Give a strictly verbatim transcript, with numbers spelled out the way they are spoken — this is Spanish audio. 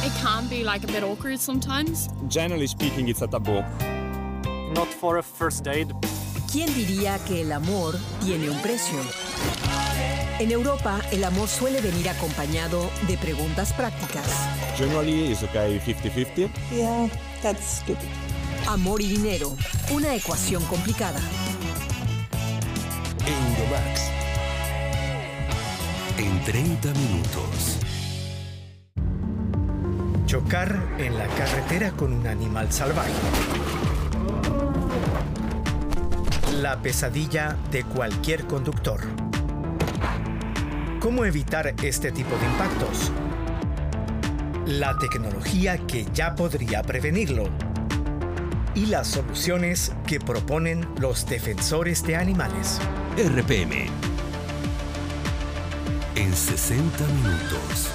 It can be like a bit awkward sometimes. Generally speaking, it's a taboo. Not for a first date. ¿Quién diría que el amor tiene un precio? En Europa, el amor suele venir acompañado de preguntas prácticas. Generally, it's okay fifty fifty. Yeah, that's stupid. Amor y dinero, una ecuación complicada. Euromax. En treinta minutos. Chocar en la carretera con un animal salvaje. La pesadilla de cualquier conductor. ¿Cómo evitar este tipo de impactos? La tecnología que ya podría prevenirlo. Y las soluciones que proponen los defensores de animales. R P M. En sesenta minutos.